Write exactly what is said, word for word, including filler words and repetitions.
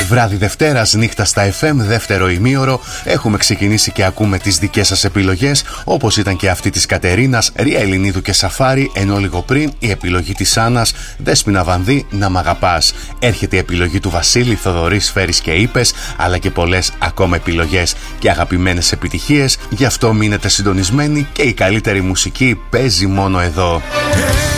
Βράδυ Δευτέρας, νύχτα στα εφ εμ, δεύτερο ημίωρο. Έχουμε ξεκινήσει και ακούμε τις δικές σας επιλογές, όπως ήταν και αυτή της Κατερίνας, Ρία Ελληνίδου και Σαφάρη, ενώ λίγο πριν η επιλογή της Άννας, Δέσποινα Βανδύ, Να μ' αγαπάς. Έρχεται η επιλογή του Βασίλη, Θοδωρής, Σφαίρης και Είπες, αλλά και πολλές ακόμα επιλογές και αγαπημένες επιτυχίες. Γι' αυτό μείνετε συντονισμένοι και η καλύτερη μουσική παίζει μόνο εδώ.